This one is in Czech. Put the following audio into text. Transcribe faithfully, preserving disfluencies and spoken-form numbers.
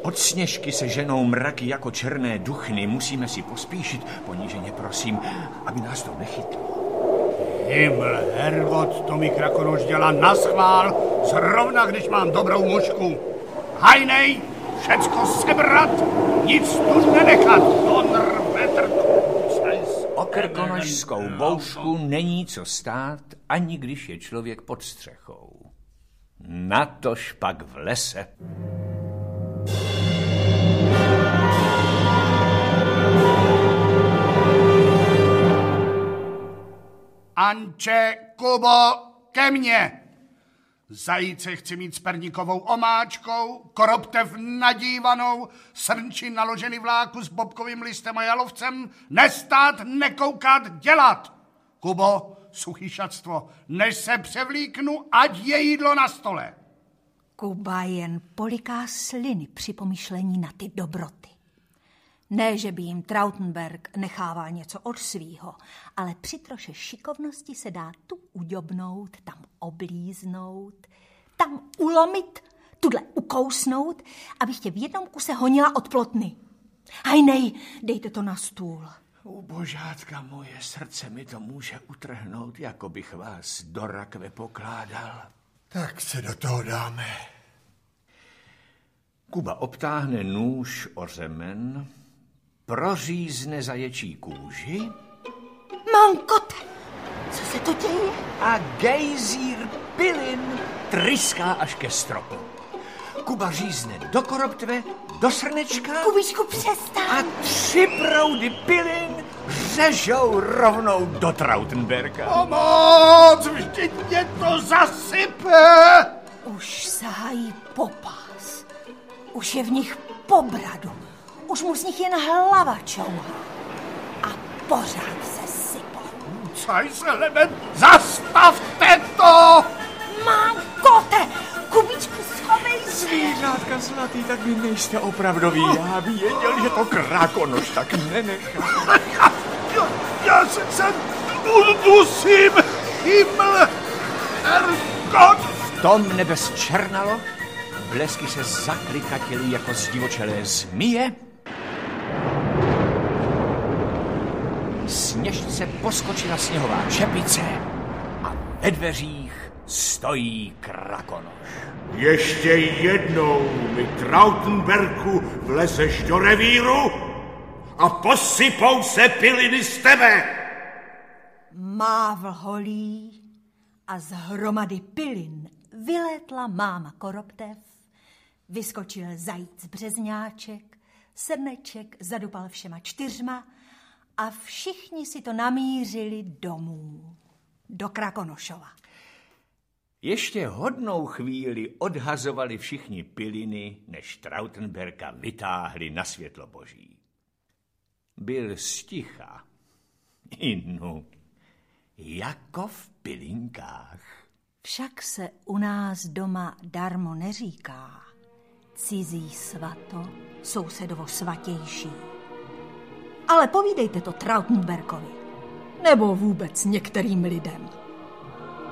Od Sněžky se ženou mraky jako černé duchny. Musíme si pospíšit. Poníženě prosím, aby nás to nechytlo. Himmel, Herrgott, to mi Krakonoš dělá naschvál, zrovna když mám dobrou mužku. Hajnej, všecko sebrat, nic tu nenechat. Donr, vetr, o krkonošskou boušku není co stát, ani když je člověk pod střechou. Natož pak v lese. Anče, Kubo, ke mně. Zajíce chci mít s perníkovou omáčkou, koroptev nadívanou, srnči naložený v láku s bobkovým listem a jalovcem, nestát, nekoukat, dělat. Kubo, suchýšatstvo, než se převlíknu, ať je jídlo na stole. Kuba jen poliká sliny při pomyšlení na ty dobroty. Ne, že by jim Trautenberg nechával něco od svýho, ale při troše šikovnosti se dá tu uďobnout, tam oblíznout, tam ulomit, tudle ukousnout, abych tě v jednom kuse honila od plotny. Hajnej, dejte to na stůl. Ubožátka moje, srdce mi to může utrhnout, jako bych vás do rakve pokládal. Tak se do toho dáme. Kuba obtáhne nůž o řemen, prořízne zaječí kůži. Mankote, co se to děje? A gejzír pilin tryská až ke stropu. Kuba řízne do koroptve, do srnečka. Kubičku, přestaň. A tři proudy pilin řežou rovnou do Trautenberga. Pomoc, vždyť mě to zasype. Už sahají po pás. Už je v nich po bradu. Už mu z nich jen hlava čouhá. A pořád se sypou. Caj se, Leben, zastavte to! Mankote, Kubičku, schovej se. Zvířátka zlatý, tak vy nejste opravdoví. Já věděl, že to Krakonoš tak nenechá. Já, já, já se, se udusím, Himmel, Herrgott. V tom nebe zčernalo, blesky se zaklikatily jako zdivočelé zmije. Sněžce poskočila sněhová čepice a ve dveřích stojí Krakonoš. Ještě jednou mi, Trautenberku, vlezeš do revíru a posypou se piliny z tebe. Mávl holí a z hromady pilin vylétla máma koroptev, vyskočil zajíc březňáček, srneček zadupal všema čtyřma a všichni si to namířili domů, do Krakonošova. Ještě hodnou chvíli odhazovali všichni piliny, než Trautenberga vytáhli na světlo boží. Byl sticha, inu, jako v pilinkách. Však se u nás doma darmo neříká. Cizí svato, sousedovo svatější. Ale povídejte to Trautenbergovi, nebo vůbec některým lidem.